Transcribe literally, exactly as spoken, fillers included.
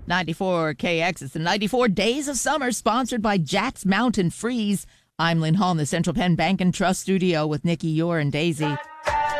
ninety-four K X. It's the ninety-four Days of Summer, sponsored by Jack's Mountain Freeze. I'm Lynn Hall in the Central Penn Bank and Trust studio with Nikki, Yor, and Daisy.